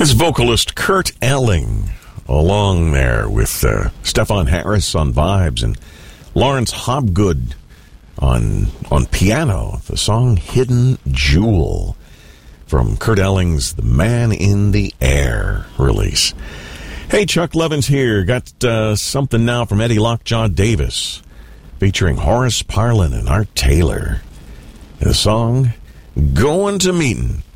It's vocalist Kurt Elling along there with Stefan Harris on vibes and Lawrence Hobgood on piano. The song Hidden Jewel from Kurt Elling's The Man in the Air release. Hey, Chuck Levins here. Got something now from Eddie Lockjaw Davis featuring Horace Parlan and Art Taylor. The song Going to Meetin'.